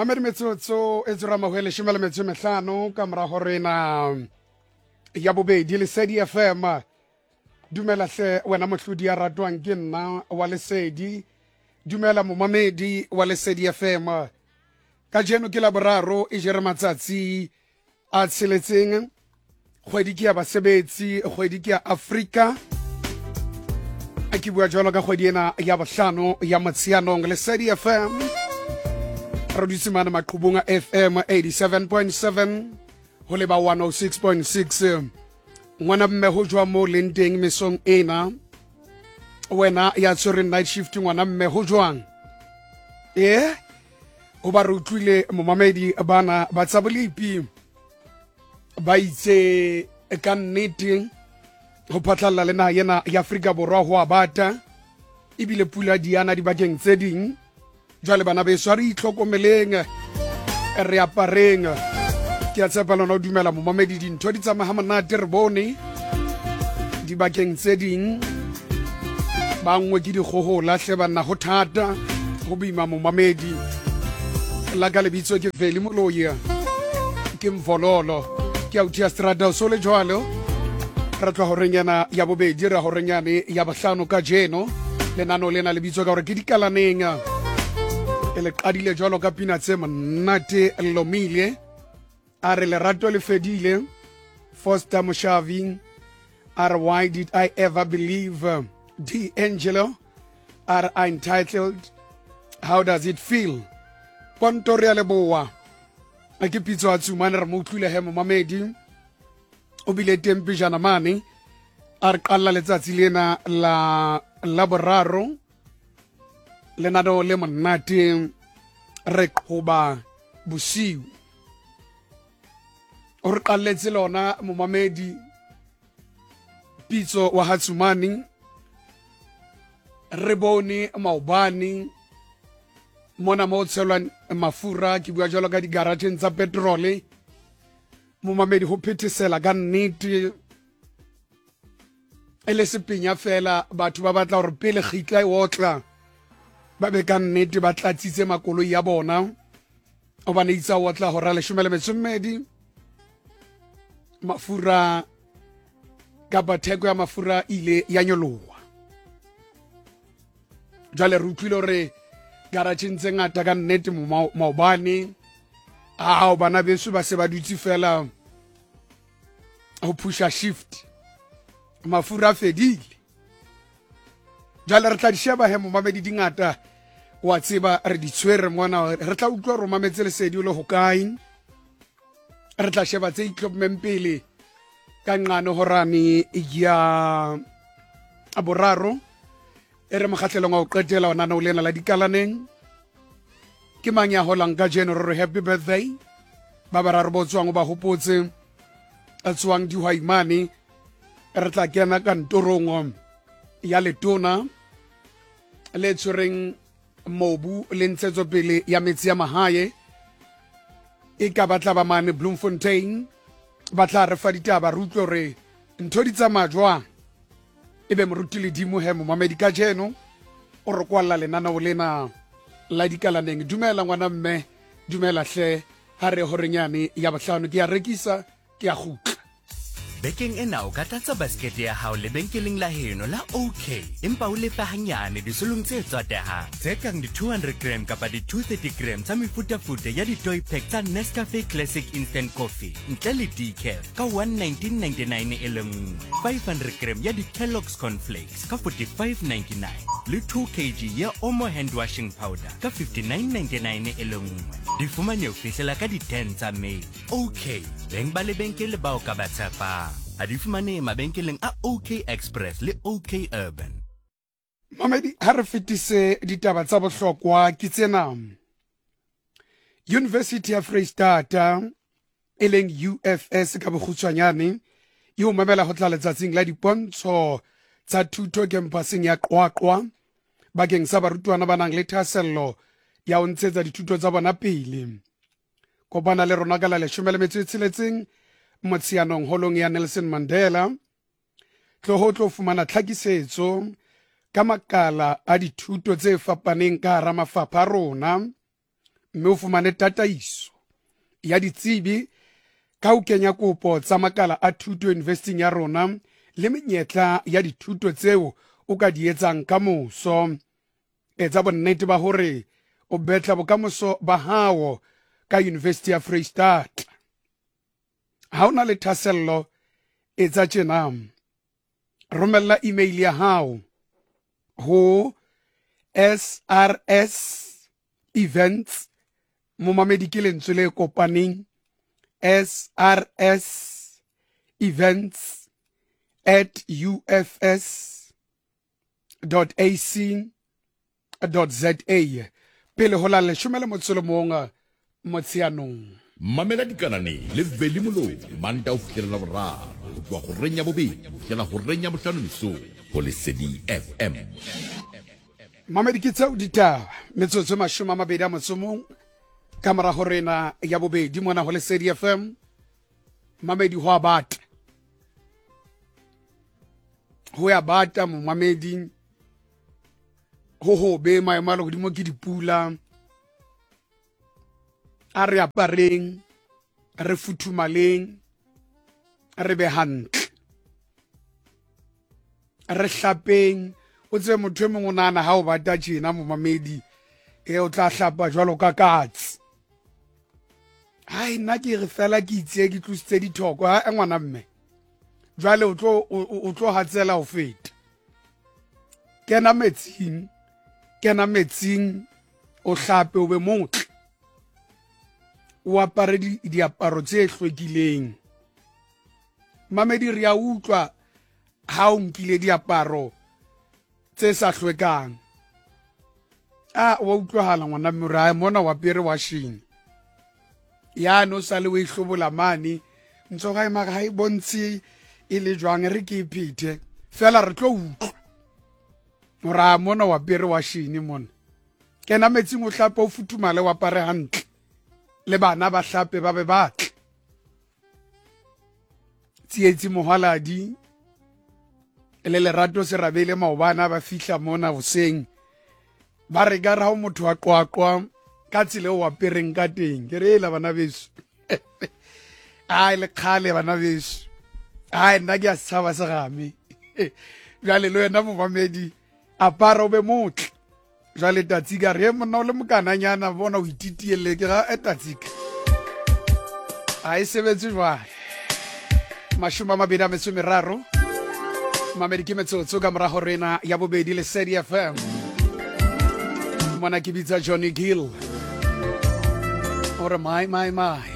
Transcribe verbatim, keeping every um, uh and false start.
Mamedi metsotso e tsura mahwele shimela metso mehlano ka mora hore na ya bobedi Lesedi F M. Dumela hle wena mohlodi ya ratwang ke nna wa Lesedi. Dumela momamedi wa Lesedi F M. Ka jeno ke la boraro e jere matsatsi a tsheletseng kgwedi ke ya basebetsi kgwedi ke ya Afrika. A ke bua jalo ka kgwedi ena ya bohlano ya Motsheanong Lesedi F M. Produce mana Maqhubunga F M eighty-seven point seven ho leba one oh six point six. Ngwana mme ho jwa mo lenteng mesong ena wena ya tsore night shift ngwana mme ho jwang eh o ba rutlwile momamedi bana ba tsabolipi ba itse ka nnete ho phatlalla le na yena ya Afrika Borwa ho abata ibile pula diana di bakeng tse ding jwale bana be swari itlhokomeleng re apareng ke a tshepa lona o dumela momamedi dintho di tsamaya monate re bone di bakeng tse ding ba ngwe ke dikgohola hle banna ho thata ho boima momamedi la ka lebitso ke Veli Moloya ke Mvololo ke autia strada so le jwalo re tla ho renyana ya bobedi ra ho renyane ya bohlano ka jeno le nano lena lebitso ka hore ke dikalaneng ele qadile jwalo ka pina tse monate lomile a re lerato le fedile Foster Moshavi are why did I ever believe D Angelo are entitled how does it feel Pontori ya leboa a ke pitso a tsumane re mo utlwile he momamedi o bile tempi jana mane a re qalla letsatsi lena la la boraro lenano le monate re qoba bosiu o re qalletse lona momamedi pitso wa Hatsumani re bone maobane mona mo tshelwa mafura ke bua jalo ka di garage tsa petrole momamedi ho phethesela ka nnete ele sepenya fela batho ba batla hore pele khitla e otla ba be ka nnete ba tlatsitse makoloi ya bona o bana itsa otla hora le shumele metsumedi mafura ka batheko ya mafura ile ya nyoloha jale re utlwile re garage ntse ngata ka nnete maobane a bana beso ba se ba dutse fela ho pusha shift mafura fedile jale re tla di sheba he momamedi dingata wa tseba re di tshwere mona re tla utlwa re mametse Lesedi le ho kae re tla sheba tse itlhompempele ka ngano horani ya aboraro ere mokgatlelong wa o qetela ona na o lena la dikalaneng ke mang ya holang ka jeno re happy birthday ba ba ra re botswang ba hopotse a tswang di haimane re tla kena ka ntorong ya letona le tshwereng mobu le ntsetso pele ya metsi ya mahae e ka batla ba mane Bloemfontein ba tla re fa ditaba rutlo re ntho di tsamaya jwang ebe moruti le dimo he momamedi ka jeno o re kwalla lenana o lena la dikalaneng dumela ngwana mme dumela hle ha re horenyane ya bohlano ke ya rekisa ke ya khutla Bekeng ena o ka tlatsa basket ya hao lebenkeleng la heno la OK empa o lefa hanyane disolong tse tswatehang tse kang di two hundred gram kapa di two hundred thirty gram tsa mefutafuta ya di-toy pack tsa Nescafe Classic Instant Coffee ntle le decaf ka one nineteen ninety-nine e le nngwe five hundred gram ya di-Kellogg's Cornflakes ka forty-five ninety-nine le two kilograms ya Omo hand washing powder ka fifty-nine ninety-nine e le nngwe di fumane ho fihlela ka di ten tsa May OK beng ba lebenkele ba o ka ba tshepang a di fumane mabenkeleng a OK Express le OK Urban. Mamedi ha re fetise ditaba tsa bohlokwa ke tsena University of Freestata e leng U F S ka bokgutshwanyane e o mamela ho tla letsatsing la dipontsho tsa thuto campuseng ya Qwaqwa bakeng sa barutwana ba nang le thasello ya ho ntshetsa dithuto tsa bona pele kopana le rona ka la leshome le metso e tsheletseng Motsheanong holong ya Nelson Mandela tlo ho tlo fumana tlhakisetso ka makala a dithuto tse fapaneng ka hara mafapha rona mme o fumane tataiso ya ditsebi ka ho kenya kopo tsa makala a thuto investing ya rona le menyetla ya dithuto tseo o ka di etsang ka moso. Etsa bonnete ba hore o betla bokamoso ba hao ka University ya Freistata. Ha o na le thasello, etsa tjena: romella email ya hao ho S R S events mo mamedi ke lentswe le kopaneng S R S events at U F S dot A C dot Z A pele ho la leshome le motso le mong Motsheanong. Mamela dikanane le veli moloi manta o fitlhelela boraro go tloa go reng ya bobedi go fitlhela go reng ya bohlano mesong go Lesedi F M. Mamedi ke tseo ditaba metsotso mashome a mabedi a motso mong ka mora ho rena ya bobedi mona ho Lesedi F M. Mamedi ho a bata ho ya bata mo mamedi ho ho be maemo a lehodimo ke dipula a re apareng re futhumaleng re be hantle re hlapeng o tse motho e mongwe o nahana ha o bata tjena mo mamedi e o tla hlapa jwalo ka katse. Hai nna ke re fela ke itse ke tlositse dithoko ha ngwana mme jwale o tlo o tlo hatsela ho feta. Kena metsing kena metsing o hlape o be motle o apare diaparo tse hlwekileng. Mamedi re a utlwa ha o nkile diaparo tse sa hlwekang. Ah wa utlwahala ngwana mme re mona wa pere wa shini ya no sa le we hlobola mane ntso ga ema ga e bontsi e le jwang re ke iphite fela re tlo utlwa mora mona wa pere wa shini mona kena metsing o hlapa o futhumale wa pare hantle le bana ba hlape ba be batle. Tsietsi mohaladi le lerato se rabele maobana ba fihla mona hoseng ba re ka ra ho motho wa qoaqwa ka tsile o apereng ka teng ke re la bana beso ai le khale bana beso ai nna ke a tshaba se game jale lo yena mo mamedi apara o be motle jale tatsika re monna o le mokananyana bona o ititiele ke ga etatsika ai sebetse jwa mashuma mabedi a metso meraro mamedi ke metsotso ka mora ho rena ya bobedi Lesedi F M. Mona ke bitsa Johnny Gill ore my my my